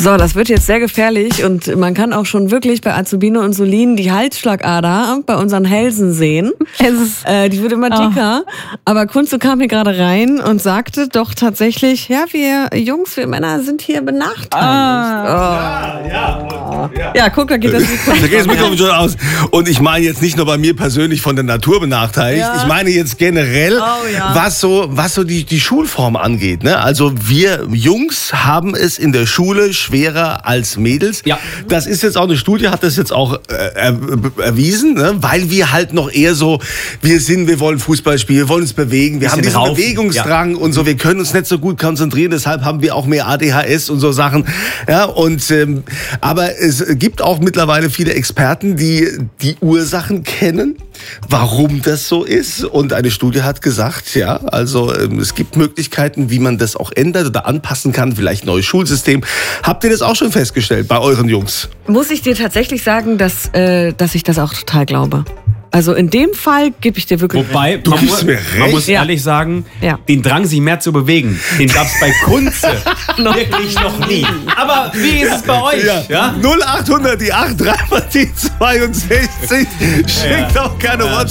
So, das wird jetzt sehr gefährlich und man kann auch schon wirklich bei Azubine und Solin die Halsschlagader bei unseren Hälsen sehen. Die wird immer dicker. Aber Kunze kam hier gerade rein und sagte doch tatsächlich, ja, wir Jungs, wir Männer sind hier benachteiligt. Ja, guck, da geht das Mikro. Da geht das Mikro schon aus. Und ich meine jetzt nicht nur bei mir persönlich von der Natur benachteiligt. Ja. Ich meine jetzt generell, was so die Schulform angeht. Ne? Also wir Jungs haben es in der Schule schwerer als Mädels. Ja. Das ist jetzt auch eine Studie, hat das jetzt auch erwiesen, ne? Weil wir halt noch eher so, wir wollen Fußball spielen, wir wollen uns bewegen, wir haben diesen Bewegungsdrang und so, wir können uns nicht so gut konzentrieren, deshalb haben wir auch mehr ADHS und so Sachen. Ja, und aber es gibt auch mittlerweile viele Experten, die die Ursachen kennen, warum das so ist. Und eine Studie hat gesagt, ja, also es gibt Möglichkeiten, wie man das auch ändert oder anpassen kann, vielleicht ein neues Schulsystem. Habt ihr das auch schon festgestellt bei euren Jungs? Muss ich dir tatsächlich sagen, dass ich das auch total glaube. Also in dem Fall gebe ich dir wirklich Wobei, man muss ehrlich sagen, den Drang, sich mehr zu bewegen, den gab es bei Kunze wirklich noch nie. Aber wie ist es bei euch? Ja. 0800 die 8 3 62. Schickt auch keine WhatsApp.